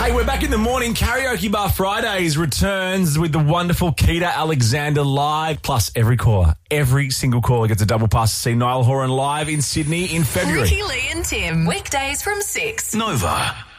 Hey, we're back in the morning. Karaoke Bar Fridays returns with the wonderful Keita Alexander live. Plus, every single caller gets a double pass to see Niall Horan live in Sydney in February. Ricky, Lee and Tim. Weekdays from 6. Nova.